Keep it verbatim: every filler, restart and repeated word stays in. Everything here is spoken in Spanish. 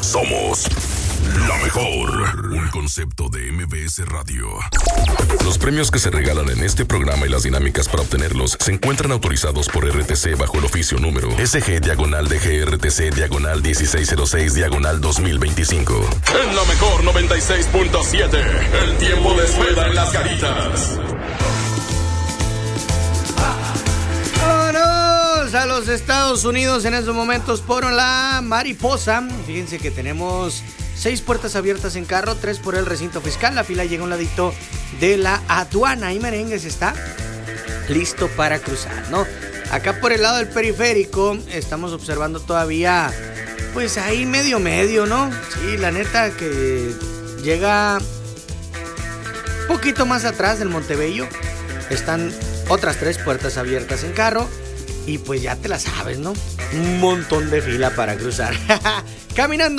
Somos la mejor. Un concepto de M B S Radio. Los premios que se regalan en este programa y las dinámicas para obtenerlos se encuentran autorizados por R T C bajo el oficio número S G diagonal D G R T C diagonal dieciséis cero seis diagonal dos mil veinticinco. En la mejor noventa y seis punto siete, el tiempo de espera en las caritas. Vámonos a los Estados Unidos en estos momentos por la mariposa. Fíjense que tenemos seis puertas abiertas en carro, tres por el recinto fiscal. La fila llega a un ladito de la aduana y Merengues está listo para cruzar, ¿no? Acá por el lado del periférico estamos observando todavía, pues ahí medio medio, ¿no? Sí, la neta que llega un poquito más atrás del Montebello. Están otras tres puertas abiertas en carro y pues ya te la sabes, ¿no? Un montón de fila para cruzar. Caminando